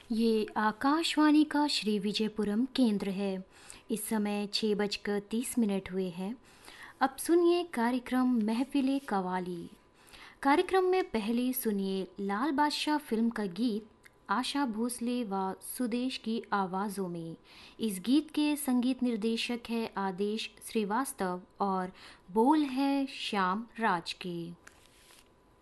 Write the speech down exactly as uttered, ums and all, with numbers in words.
ये आकाशवाणी का श्री विजयपुरम केंद्र है। इस समय छः बजकर तीस मिनट हुए हैं। अब सुनिए कार्यक्रम महफिले कवाली। कार्यक्रम में पहले सुनिए लाल बादशाह फिल्म का गीत आशा भोसले व सुदेश की आवाज़ों में। इस गीत के संगीत निर्देशक है आदेश श्रीवास्तव और बोल है श्याम राज के।